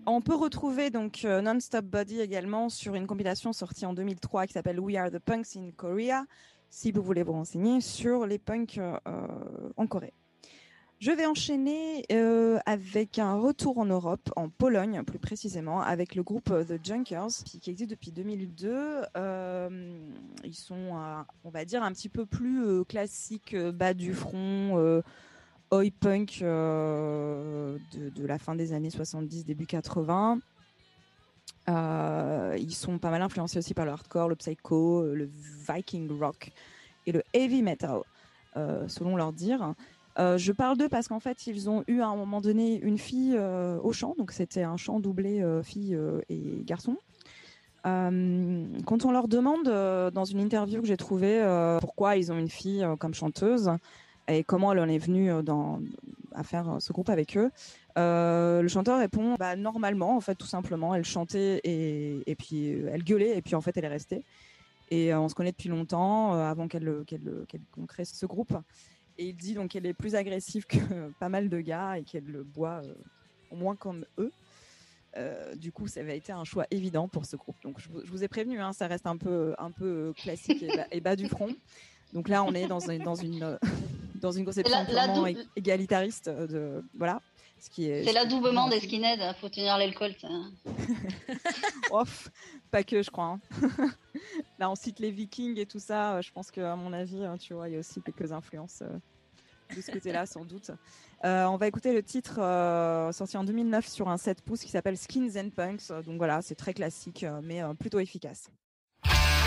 On peut retrouver donc Non-Stop Body également sur une compilation sortie en 2003 qui s'appelle We Are the Punks in Korea, si vous voulez vous renseigner sur les punks en Corée. Je vais enchaîner avec un retour en Europe, en Pologne plus précisément, avec le groupe The Junkers, qui existe depuis 2002. Ils sont, on va dire, un petit peu plus classiques, bas du front, oi punk de la fin des années 70, début 80. Ils sont pas mal influencés aussi par le hardcore, le psycho, le viking rock et le heavy metal, selon leur dire. Je parle d'eux parce qu'en fait, ils ont eu à un moment donné une fille au chant, donc c'était un chant doublé fille et garçon. Quand on leur demande dans une interview que j'ai trouvée pourquoi ils ont une fille comme chanteuse et comment elle en est venue à faire ce groupe avec eux, le chanteur répond bah, normalement, en fait, tout simplement, elle chantait et puis elle gueulait et puis en fait, elle est restée. Et on se connaît depuis longtemps, avant qu'on crée ce groupe. Et il dit donc qu'elle est plus agressive que pas mal de gars et qu'elle le boit au moins comme eux. Du coup, ça avait été un choix évident pour ce groupe. Donc, je vous ai prévenu, hein, ça reste un peu classique et bas du front. Donc là, on est dans une C'est conception purement égalitariste voilà, c'est ce qui est très bien l'adoubement des aussi. skinheads, faut tenir l'alcool. Off, pas que, je crois. Hein. Là, on cite les Vikings et tout ça. Je pense qu'à mon avis, tu vois, il y a aussi quelques influences de ce côté-là, sans doute. On va écouter le titre sorti en 2009 sur un 7 pouces qui s'appelle Skins and Punks. Donc voilà, c'est très classique, mais plutôt efficace.